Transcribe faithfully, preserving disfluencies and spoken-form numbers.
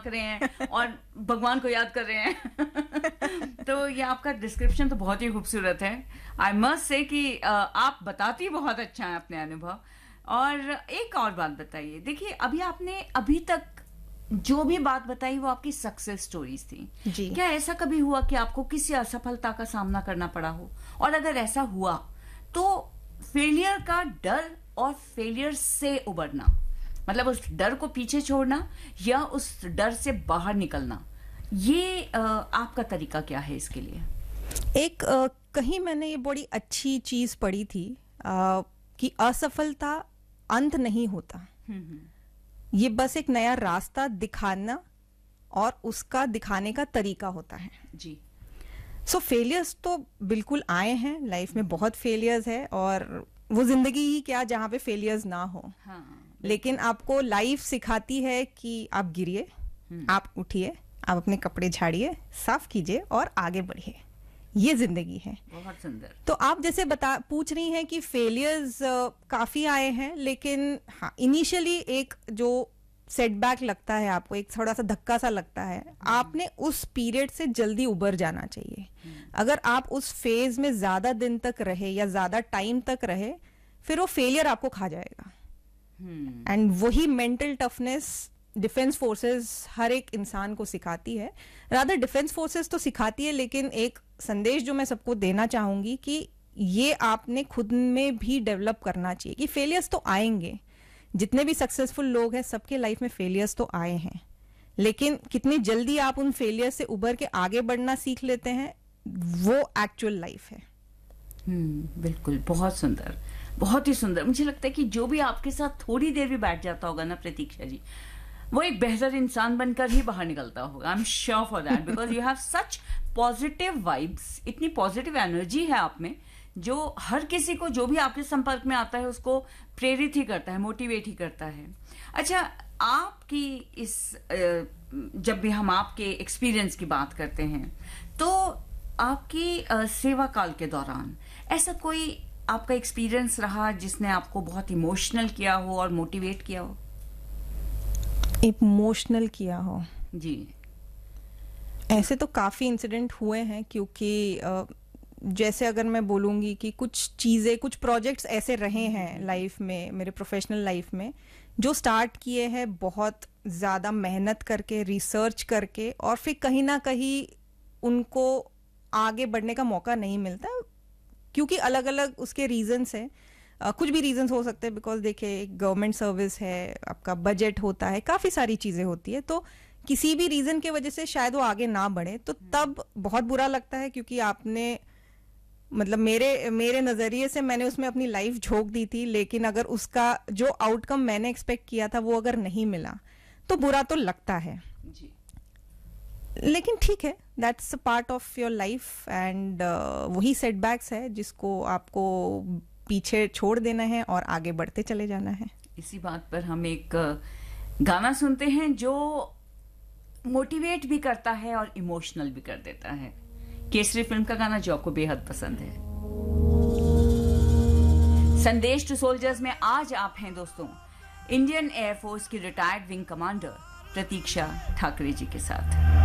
झांक रहे हैं और भगवान को याद कर रहे हैं। तो ये आपका डिस्क्रिप्शन तो बहुत ही खूबसूरत है। आई मस्ट से कि आप बताती बहुत अच्छा है अपने अनुभव। और एक और बात बताइए, देखिए अभी आपने अभी तक जो भी बात बताई वो आपकी सक्सेस स्टोरीज थी जी। क्या ऐसा कभी हुआ कि आपको किसी असफलता का सामना करना पड़ा हो, और अगर ऐसा हुआ तो फेलियर का डर और फेलियर से उबरना, मतलब उस डर को पीछे छोड़ना या उस डर से बाहर निकलना, ये आ, आपका तरीका क्या है इसके लिए? एक आ, कहीं मैंने ये बड़ी अच्छी चीज पढ़ी थी आ, कि असफलता अंत नहीं होता, ये बस एक नया रास्ता दिखाना और उसका दिखाने का तरीका होता है जी। सो so, फेलियर्स तो बिल्कुल आए हैं लाइफ में, बहुत फेलियर्स है, और वो जिंदगी ही क्या जहाँ पे फेलियर्स ना हो। हाँ, लेकिन आपको लाइफ सिखाती है कि आप गिरिए, आप उठिए, आप अपने कपड़े झाड़िए, साफ कीजिए और आगे बढ़िए, ये जिंदगी है। बहुत सुंदर। तो आप जैसे बता पूछ रही हैं कि फेलियर्स uh, काफी आए हैं, लेकिन हाँ इनिशियली एक जो सेटबैक लगता है आपको, एक थोड़ा सा धक्का सा लगता है, आपने उस पीरियड से जल्दी उबर जाना चाहिए। अगर आप उस फेज में ज्यादा दिन तक रहे या ज्यादा टाइम तक रहे, फिर वो फेलियर आपको खा जाएगा। एंड वही मेंटल टफनेस डिफेंस फोर्सेस हर एक इंसान को सिखाती है। रादर डिफेंस फोर्सेस तो सिखाती है, लेकिन एक संदेश जो मैं सबको देना चाहूंगी कि ये आपने खुद में भी डेवलप करना चाहिए कि फेलियर्स तो आएंगे। जितने भी सक्सेसफुल लोग हैं सबके लाइफ में फेलियर्स तो आए हैं, लेकिन कितनी जल्दी आप उन फेलियर से उबर के आगे बढ़ना सीख लेते हैं, वो एक्चुअल लाइफ है। हम्म, बिल्कुल, बहुत सुंदर, बहुत ही सुंदर। मुझे लगता है कि जो भी आपके साथ थोड़ी देर भी बैठ जाता होगा ना प्रतीक्षा जी, वो एक बेहतर इंसान बनकर ही बाहर निकलता होगा। I am sure for that, because you have such positive vibes, इतनी पॉजिटिव एनर्जी है आप में जो हर किसी को जो भी आपके संपर्क में आता है उसको प्रेरित ही करता है, मोटिवेट ही करता है। अच्छा, आपकी इस जब भी हम आपके एक्सपीरियंस की बात करते हैं तो आपकी सेवा काल के दौरान ऐसा कोई आपका एक्सपीरियंस रहा जिसने आपको बहुत इमोशनल किया हो और मोटिवेट किया हो? इमोशनल किया हो जी। ऐसे तो काफी इंसिडेंट हुए हैं, क्योंकि जैसे अगर मैं बोलूंगी कि कुछ चीजें, कुछ प्रोजेक्ट्स ऐसे रहे हैं लाइफ में, मेरे प्रोफेशनल लाइफ में, जो स्टार्ट किए हैं बहुत ज्यादा मेहनत करके, रिसर्च करके, और फिर कहीं ना कहीं उनको आगे बढ़ने का मौका नहीं मिलता, क्योंकि अलग अलग उसके रीजंस हैं। Uh, कुछ भी रीजंस हो सकते हैं, बिकॉज देखिए एक गवर्नमेंट सर्विस है, आपका बजट होता है, काफी सारी चीजें होती है, तो किसी भी रीजन की वजह से शायद वो आगे ना बढ़े, तो तब बहुत बुरा लगता है, क्योंकि आपने मतलब मेरे मेरे नजरिए से मैंने उसमें अपनी लाइफ झोंक दी थी, लेकिन अगर उसका जो आउटकम मैंने एक्सपेक्ट किया था वो अगर नहीं मिला तो बुरा तो लगता है जी। लेकिन ठीक है, that's a part of your life, and वही सेटबैक्स है जिसको आपको पीछे छोड़ देना है और आगे बढ़ते चले जाना है। इसी बात पर हम एक गाना सुनते हैं जो मोटिवेट भी करता है और इमोशनल भी कर देता है। केसरी फिल्म का गाना जो आपको बेहद पसंद है। संदेश टू सोल्जर्स में आज आप हैं दोस्तों इंडियन एयरफोर्स की रिटायर्ड विंग कमांडर प्रतीक्षा ठाकरे जी के साथ।